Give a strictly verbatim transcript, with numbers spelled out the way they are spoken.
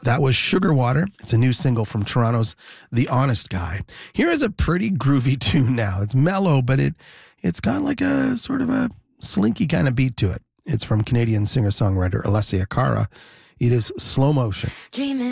That was Sugar Water. It's a new single from Toronto's The Honest Guy. Here is a pretty groovy tune now. It's mellow, but it, it's got like a sort of a slinky kind of beat to it. It's from Canadian singer-songwriter Alessia Cara. It is Slow Motion. Dreaming